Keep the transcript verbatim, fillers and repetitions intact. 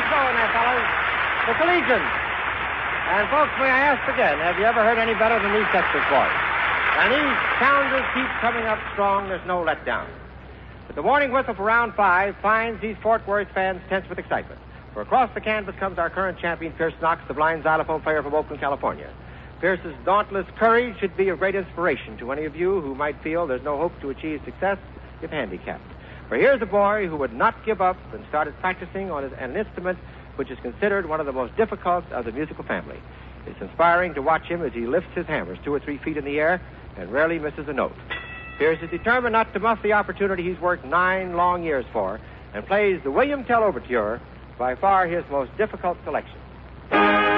going there, fellas. The Collegians. And, folks, may I ask again, have you ever heard any better than these Texas boys? And these Sounders keep coming up strong. There's no letdown. But the warning whistle for round five finds these Fort Worth fans tense with excitement. For across the canvas comes our current champion, Pierce Knox, the blind xylophone player from Oakland, California. Pierce's dauntless courage should be of great inspiration to any of you who might feel there's no hope to achieve success if handicapped. For here's a boy who would not give up and started practicing on his, an instrument which is considered one of the most difficult of the musical family. It's inspiring to watch him as he lifts his hammers two or three feet in the air and rarely misses a note. Pierce is determined not to muff the opportunity he's worked nine long years for and plays the William Tell Overture, by far his most difficult selection.